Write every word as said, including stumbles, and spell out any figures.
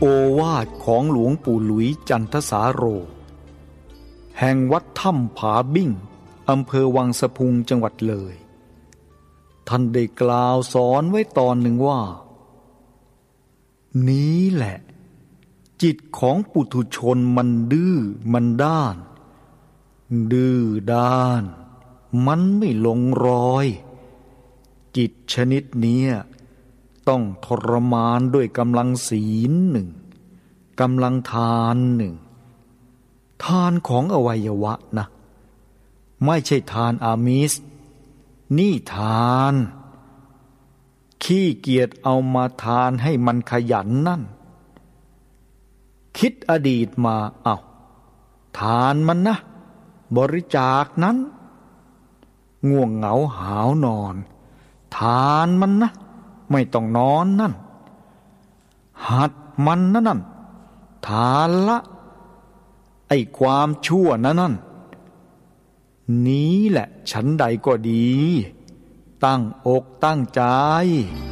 โอวาทของหลวงปู่หลุยจันทสาโรแห่งวัดถ้ำผาบิ้งอำเภอวังสะพุงจังหวัดเลยท่านได้กล่าวสอนไว้ตอนหนึ่งว่านี้แหละจิตของปุถุชนมันดื้อมันด้านดื้อด้านมันไม่ลงรอยจิตชนิดนี้ต้องทรมานด้วยกำลังศีลหนึ่งกำลังทานหนึ่งทานของอวัยวะนะไม่ใช่ทานอามิสนี่ทานขี้เกียจเอามาทานให้มันขยันนั่นคิดอดีตมาอ้าวทานมันนะบริจาคนั้นง่วงเหงาหาวนอนทานมันนะไม่ต้องนอนนั่นหัดมันนะนั่นทานละไอ้ความชั่วนะนั่นนี้แหละฉันใดก็ดีตั้งอกตั้งใจ